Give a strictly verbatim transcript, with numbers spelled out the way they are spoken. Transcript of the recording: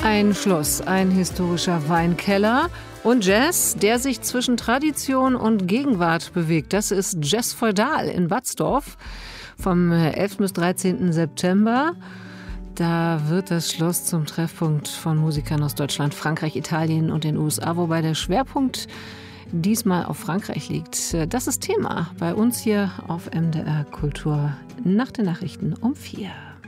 Ein Schloss, ein historischer Weinkeller und Jazz, der sich zwischen Tradition und Gegenwart bewegt. Das ist Jazz Feudal in Watzdorf vom elften bis dreizehnten September. Da wird das Schloss zum Treffpunkt von Musikern aus Deutschland, Frankreich, Italien und den U S A, wobei der Schwerpunkt diesmal auf Frankreich liegt. Das ist Thema bei uns hier auf M D R Kultur nach den Nachrichten um vier.